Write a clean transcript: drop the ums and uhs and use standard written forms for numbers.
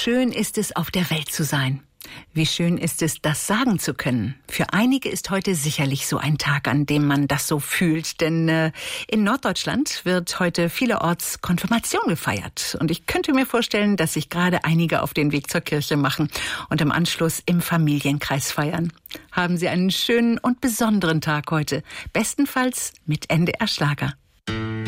schön ist es, auf der Welt zu sein. Wie schön ist es, das sagen zu können. Für einige ist heute sicherlich so ein Tag, an dem man das so fühlt. Denn in Norddeutschland wird heute vielerorts Konfirmation gefeiert. Und ich könnte mir vorstellen, dass sich gerade einige auf den Weg zur Kirche machen und im Anschluss im Familienkreis feiern. Haben Sie einen schönen und besonderen Tag heute. Bestenfalls mit NDR Schlager.